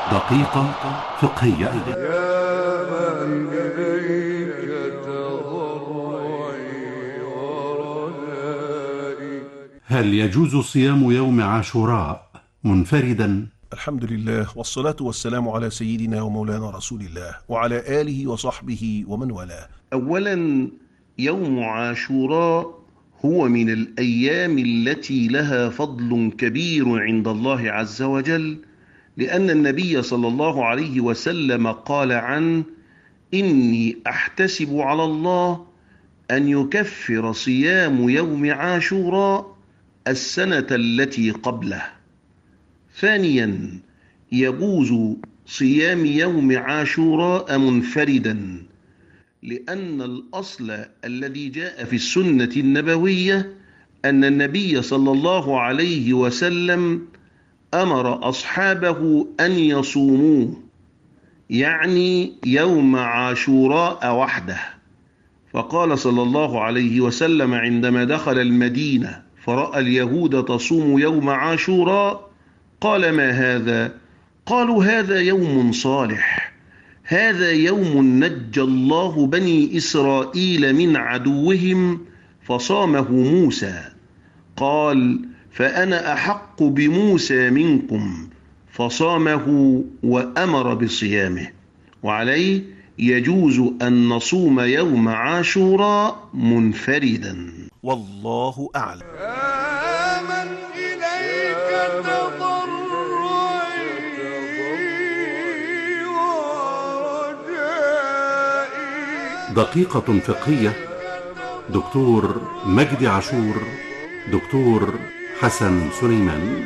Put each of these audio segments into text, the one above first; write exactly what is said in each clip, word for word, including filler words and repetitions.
دقيقة فقهية. يا من إليك تضرعي ورجائي. هل يجوز صيام يوم عاشوراء منفردا؟ الحمد لله والصلاة والسلام على سيدنا ومولانا رسول الله وعلى آله وصحبه ومن والاه. أولا، يوم عاشوراء هو من الأيام التي لها فضل كبير عند الله عز وجل، لأن النبي صلى الله عليه وسلم قال عنه: إني أحتسب على الله أن يكفر صيام يوم عاشوراء السنة التي قبله. ثانيا، يجوز صيام يوم عاشوراء منفردا، لأن الأصل الذي جاء في السنة النبوية أن النبي صلى الله عليه وسلم أمر أصحابه أن يصوموه، يعني يوم عاشوراء وحده. فقال صلى الله عليه وسلم عندما دخل المدينة فرأى اليهود تصوم يوم عاشوراء قال: ما هذا؟ قالوا: هذا يوم صالح، هذا يوم نجى الله بني إسرائيل من عدوهم فصامه موسى. قال: فأنا أحق بموسى منكم، فصامه وأمر بصيامه. وعليه يجوز أن نصوم يوم عاشوراء منفردا. والله أعلم. يا من إليك تضرعي ورجائي. دقيقة فقهية. دكتور مجدي عاشور، دكتور حسن سليمان.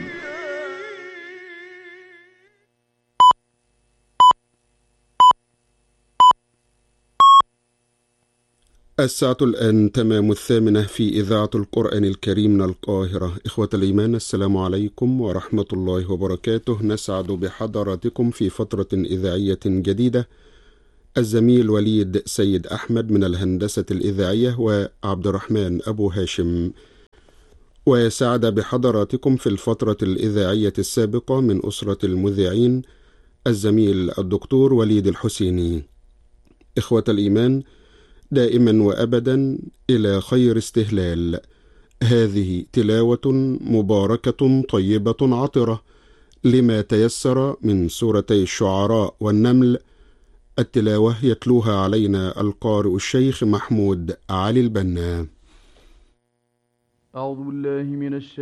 الساعة الآن تمام الثامنة في إذاعة القرآن الكريم من القاهرة. إخوة الإيمان، السلام عليكم ورحمة الله وبركاته. نسعد بحضراتكم في فترة إذاعية جديدة. الزميل وليد سيد أحمد من الهندسة الإذاعية وعبد الرحمن أبو هاشم. وسعد بحضراتكم في الفترة الإذاعية السابقة من أسرة المذيعين الزميل الدكتور وليد الحسيني. إخوة الإيمان، دائما وأبدا إلى خير استهلال. هذه تلاوة مباركة طيبة عطرة لما تيسر من سورتي الشعراء والنمل. التلاوة يتلوها علينا القارئ الشيخ محمود علي البنا. أعوذ بالله من الشيطان